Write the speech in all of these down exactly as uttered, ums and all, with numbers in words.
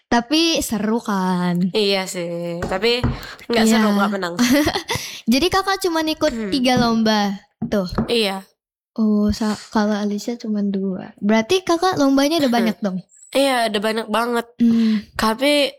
Tapi seru kan? Iya sih, tapi nggak Iya. seru, nggak menang. Jadi kakak cuma ikut Hmm. tiga lomba tuh. Iya, Oh, sa- kalau Alicia cuma dua. Berarti kakak lombanya udah banyak dong. iya, ada banyak banget. Hmm, Tapi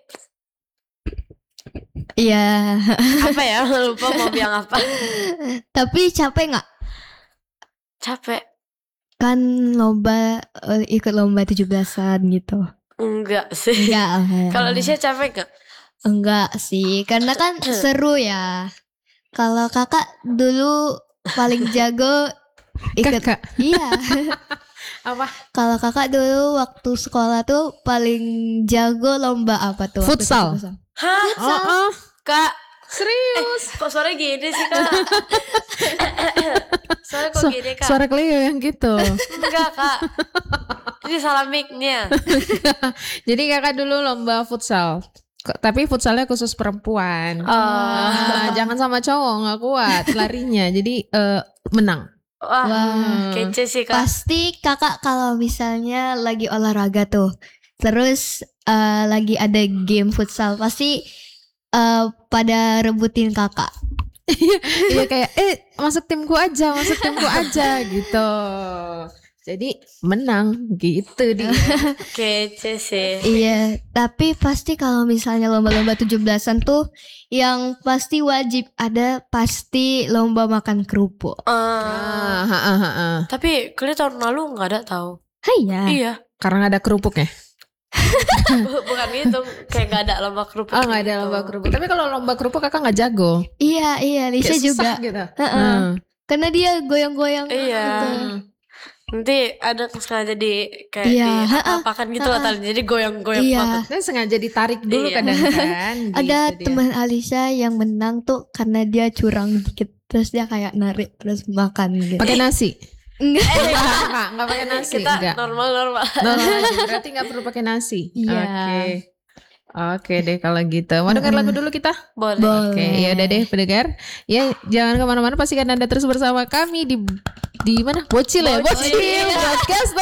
Iya. apa ya? Lupa mau bilang apa. Tapi capek nggak? Capek. Kan lomba eh, ikut lomba tujuh belasan gitu. Enggak sih. Enggak lah ya. Kalau Alicia capek gak? Enggak sih, karena kan seru ya. Kalau kakak dulu paling jago ikut. Kakak. Iya. Apa? Kalau kakak dulu waktu sekolah tuh paling jago lomba apa tuh? waktu Futsal. tujuh belasan? Hah? Oh, oh, Kak, serius. kok suara gini sih kak? Suara kok Su- gini kak? Suara Cleo yang gitu. Enggak kak. Ini salah mic-nya. Jadi kakak dulu lomba futsal. K- Tapi futsalnya khusus perempuan. Ah, jangan sama cowok, nggak kuat larinya. Jadi eh, menang. Wah, Wah. kece sih kak. Pasti kakak kalau misalnya lagi olahraga tuh, terus eh, lagi ada game futsal, pasti eh, pada rebutin kakak. Iya kayak eh masuk timku aja, masuk timku aja gitu. Jadi menang gitu dia. Kece sih. Iya, tapi pasti kalau misalnya lomba-lomba tujuh belasan tuh yang pasti wajib ada pasti lomba makan kerupuk. Eh, Ah, ha, ha, ha, ha. tapi kalian tahun lalu nggak ada tahu? Iya. Iya. Karena ada kerupuknya. Bu- Bukan gitu, kayak nggak ada lomba kerupuk. Oh nggak ada gitu. lomba kerupuk. Tapi kalau lomba kerupuk kakak nggak jago. Iya, iya, Lisa Kayak juga. susah gitu. Heeh. Hmm. Karena dia goyang-goyang Iya. gitu. Nanti ada yang sengaja di kayak Iya, di ha-ha, apa-apakan gitu lah ha-ha. tali. Jadi goyang-goyang Iya. banget. Nah, sengaja ditarik dulu Iya. kadang kan. Ada gitu dia. teman Alisa yang menang tuh karena dia curang dikit, terus dia kayak narik terus makan gitu. Pakai nasi. Enggak. Enggak, enggak, enggak pakai nasi. Kita Enggak. normal-normal. Normal aja. Berarti enggak perlu pakai nasi. Iya. Oke. Oke deh kalau gitu. Mau dengar lagu dulu kita? Boleh. Boleh. Oke, ya udah deh pendengar. Ya jangan kemana-mana, pastikan Anda terus bersama kami di di mana? Bocil ya, Bocil. Bocil Podcast.